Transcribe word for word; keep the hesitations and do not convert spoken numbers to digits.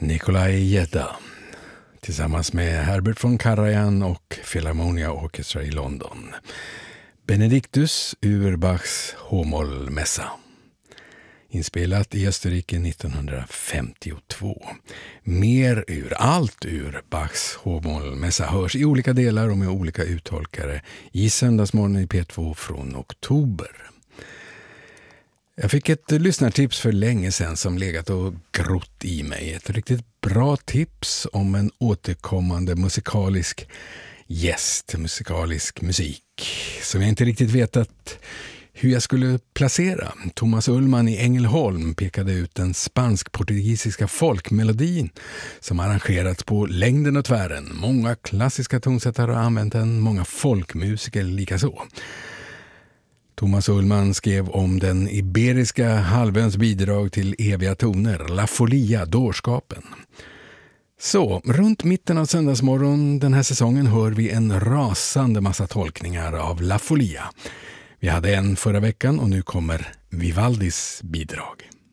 Nikolaj Gedda tillsammans med Herbert von Karajan och Philharmonia Orchestra i London. Benedictus ur Bachs H-moll-mässa. Inspelat i Österrike nittonhundrafemtiotvå. Mer ur, allt ur Bachs H-moll-mässa hörs i olika delar och med olika uttolkare i Söndagsmorgon i P två från oktober. Jag fick ett lyssnartips för länge sedan som legat och grott i mig. Ett riktigt bra tips om en återkommande musikalisk gäst, musikalisk musik som jag inte riktigt vetat hur jag skulle placera. Thomas Ullman i Ängelholm pekade ut den spansk-portugisiska folkmelodin som arrangerats på längden och tvären. Många klassiska tonsättare har använt den, många folkmusiker likaså. Thomas Ullman skrev om den iberiska halvöns bidrag till eviga toner, La Folia, dårskapen. Så, runt mitten av söndagsmorgon den här säsongen hör vi en rasande massa tolkningar av La Folia. Vi hade en förra veckan och nu kommer Vivaldis bidrag.